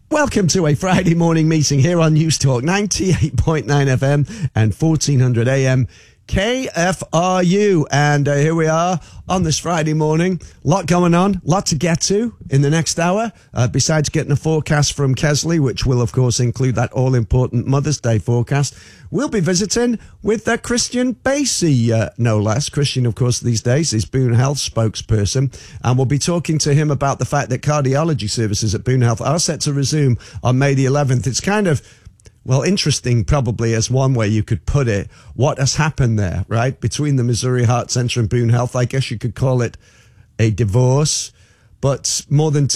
Welcome to a Friday morning meeting here on News Talk 98.9 FM and 1400 AM KFRU. And here we are on this Friday morning. Lot going on, lot to get to in the next hour. Besides getting a forecast from Kesley, which will, of course, include that all-important Mother's Day forecast, we'll be visiting with Christian Basie, no less. Christian, of course, these days is Boone Health spokesperson, and we'll be talking to him about the fact that cardiology services at Boone Health are set to resume on May the 11th. It's kind of, well, interesting probably as one way you could put it, what has happened there, right? Between the Missouri Heart Center and Boone Health, I guess you could call it a divorce, but more than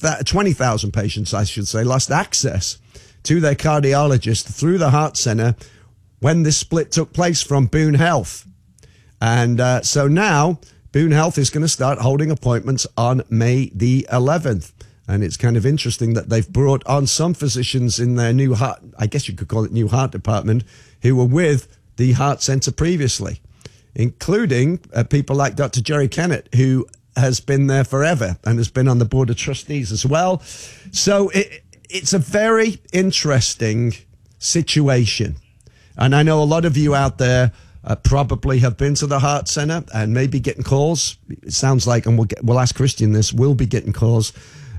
20,000 patients, I should say, lost access to their cardiologist through the Heart Center when this split took place from Boone Health. And so now Boone Health is going to start holding appointments on May the 11th. And it's kind of interesting that they've brought on some physicians in their new heart, I guess you could call it new heart department, who were with the Heart Center previously, including people like Dr. Jerry Kennett, who has been there forever and has been on the board of trustees as well. So it's a very interesting situation. And I know a lot of you out there probably have been to the Heart Center and maybe getting calls. It sounds like, and we'll ask Christian this, we'll be getting calls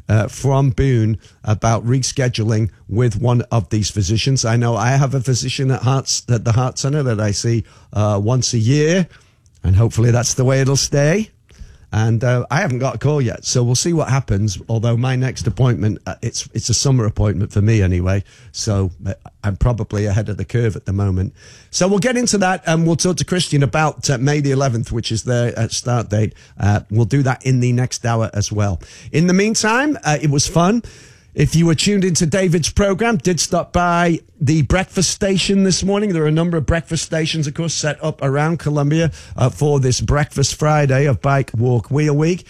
from Boone about rescheduling with one of these physicians. I know I have a physician at the Heart Center that I see once a year, and hopefully that's the way it'll stay. And I haven't got a call yet, so we'll see what happens. Although my next appointment, it's a summer appointment for me anyway, so I'm probably ahead of the curve at the moment. So we'll get into that, and we'll talk to Christian about May the 11th, which is their start date. We'll do that in the next hour as well. In the meantime, it was fun. If you were tuned into David's program, did stop by the breakfast station this morning. There are a number of breakfast stations, of course, set up around Columbia for this Breakfast Friday of Bike Walk Wheel Week.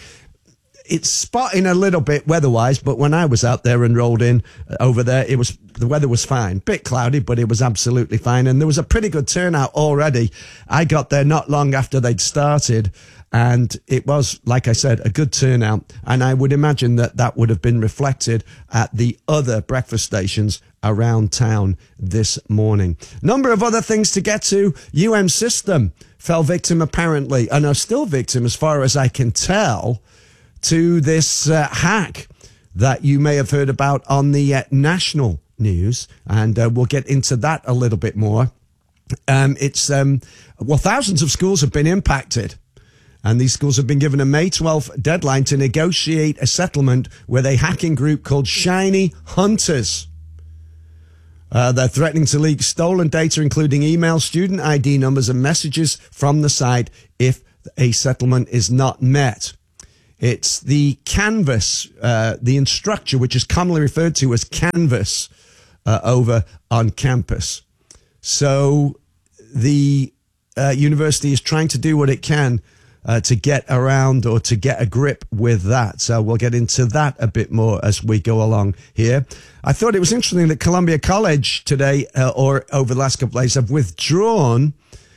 It's spotting a little bit weather-wise, but when I was out there and rolled in over there, the weather was fine. Bit cloudy, but it was absolutely fine. And there was a pretty good turnout already. I got there not long after they'd started, and it was, like I said, a good turnout. And I would imagine that would have been reflected at the other breakfast stations around town this morning. Number of other things to get to. UM System fell victim, apparently, and are still victim, as far as I can tell, to this hack that you may have heard about on the national news. And we'll get into that a little bit more. Thousands of schools have been impacted. And these schools have been given a May 12th deadline to negotiate a settlement with a hacking group called Shiny Hunters. They're threatening to leak stolen data, including email, student ID numbers, and messages from the site if a settlement is not met. It's the Canvas, the instructor, which is commonly referred to as Canvas, over on campus. So the university is trying to do what it can to get around or to get a grip with that. So we'll get into that a bit more as we go along here. I thought it was interesting that Columbia College today, or over the last couple of days, have withdrawn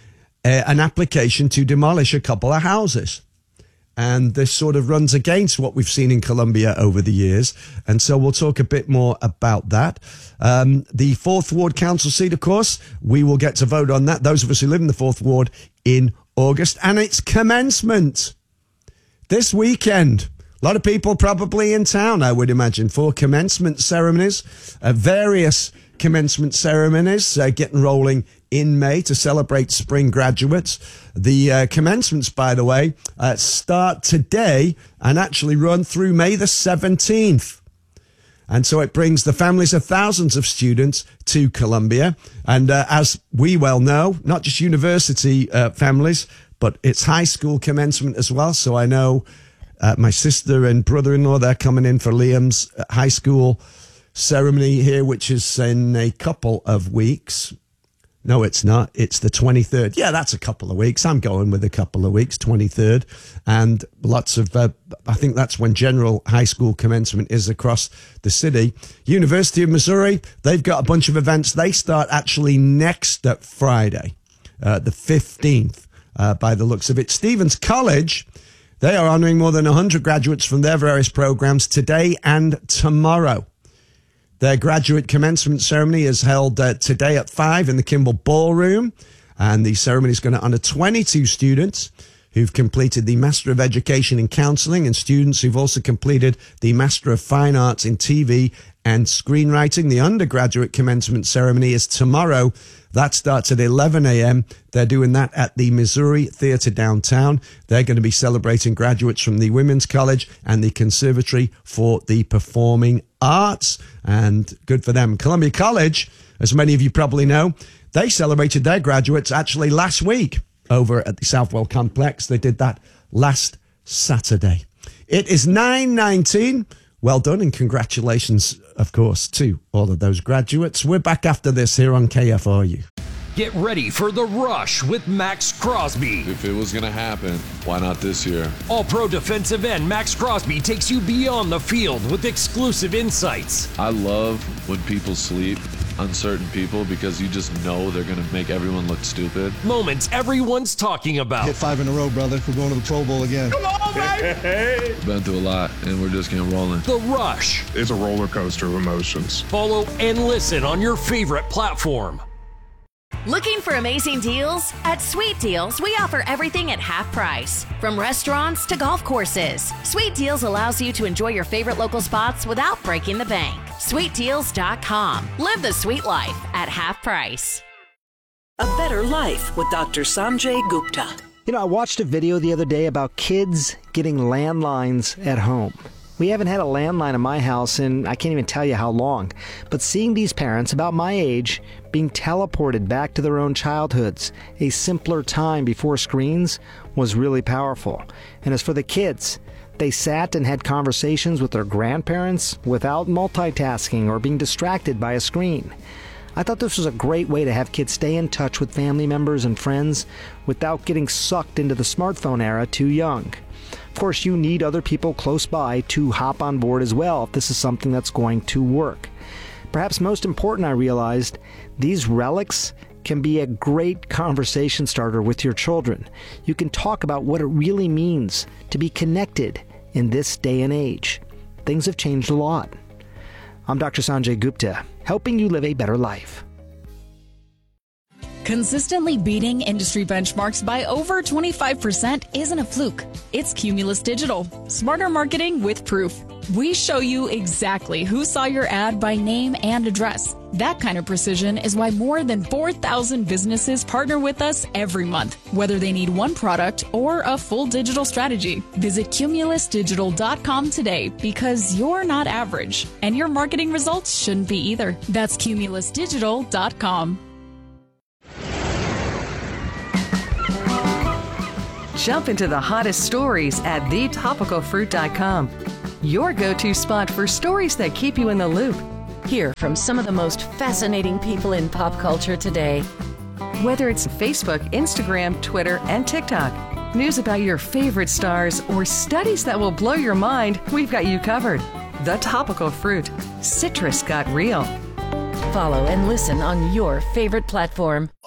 an application to demolish a couple of houses. And this sort of runs against what we've seen in Columbia over the years. And so we'll talk a bit more about that. The 4th Ward Council seat, of course, we will get to vote on that. Those of us who live in the 4th Ward in August, and it's commencement this weekend. A lot of people probably in town, I would imagine, for commencement ceremonies, various commencement ceremonies getting rolling in May to celebrate spring graduates. The commencements, by the way, start today and actually run through May the 17th. And so it brings the families of thousands of students to Columbia. And as we well know, not just university families, but it's high school commencement as well. So I know my sister and brother-in-law, they're coming in for Liam's high school ceremony here, which is in a couple of weeks. No, it's not. It's the 23rd. Yeah, that's a couple of weeks. I'm going with a couple of weeks, 23rd. And lots of, I think that's when general high school commencement is across the city. University of Missouri, they've got a bunch of events. They start actually next Friday, the 15th, by the looks of it. Stevens College, they are honoring more than 100 graduates from their various programs today and tomorrow. Their graduate commencement ceremony is held today at 5 in the Kimball Ballroom. And the ceremony is going to honor 22 students who've completed the Master of Education in Counseling and students who've also completed the Master of Fine Arts in TV and Screenwriting. The undergraduate commencement ceremony is tomorrow. That starts at 11 a.m. They're doing that at the Missouri Theater downtown. They're going to be celebrating graduates from the Women's College and the Conservatory for the Performing Arts. And good for them. Columbia College, as many of you probably know, they celebrated their graduates actually last week over at the Southwell Complex. They did that last Saturday. It is 9:19. Well done, and congratulations, of course, to all of those graduates. We're back after this here on KFRU. Get ready for The Rush with Max Crosby. If it was going to happen, why not this year? All-pro defensive end Max Crosby takes you beyond the field with exclusive insights. I love when people sleep, uncertain people, because you just know they're going to make everyone look stupid. Moments everyone's talking about. Hit 5 in a row, brother. We're going to the Pro Bowl again. Come on, baby! Been through a lot, and we're just getting rolling. The Rush. It's a roller coaster of emotions. Follow and listen on your favorite platform. Looking for amazing deals? At Sweet Deals, we offer everything at half price. From restaurants to golf courses, Sweet Deals allows you to enjoy your favorite local spots without breaking the bank. SweetDeals.com. Live the sweet life at half price. A Better Life with Dr. Sanjay Gupta. You know, I watched a video the other day about kids getting landlines at home. We haven't had a landline in my house in I can't even tell you how long. But seeing these parents about my age being teleported back to their own childhoods, a simpler time before screens, was really powerful. And as for the kids, they sat and had conversations with their grandparents without multitasking or being distracted by a screen. I thought this was a great way to have kids stay in touch with family members and friends without getting sucked into the smartphone era too young. Of course, you need other people close by to hop on board as well if this is something that's going to work. Perhaps most important, I realized, these relics can be a great conversation starter with your children. You can talk about what it really means to be connected in this day and age. Things have changed a lot. I'm Dr. Sanjay Gupta, helping you live a better life. Consistently beating industry benchmarks by over 25% isn't a fluke. It's Cumulus Digital. Smarter marketing with proof. We show you exactly who saw your ad by name and address. That kind of precision is why more than 4,000 businesses partner with us every month, whether they need one product or a full digital strategy. Visit cumulusdigital.com today because you're not average, and your marketing results shouldn't be either. That's cumulusdigital.com. Jump into the hottest stories at thetopicalfruit.com. Your go-to spot for stories that keep you in the loop. Hear from some of the most fascinating people in pop culture today. Whether it's Facebook, Instagram, Twitter, and TikTok, news about your favorite stars, or studies that will blow your mind, we've got you covered. The Topical Fruit. Citrus got real. Follow and listen on your favorite platform.